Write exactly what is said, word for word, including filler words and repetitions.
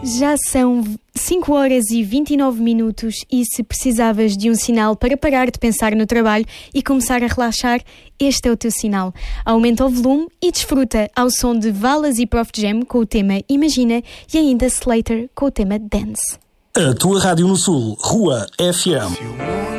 Já são cinco horas e vinte e nove minutos e se precisavas de um sinal para parar de pensar no trabalho e começar a relaxar, este é o teu sinal. Aumenta o volume e desfruta ao som de Valas e Prof Jam com o tema Imagina e ainda Slater com o tema Dance. A tua rádio no Sul, Rua F M.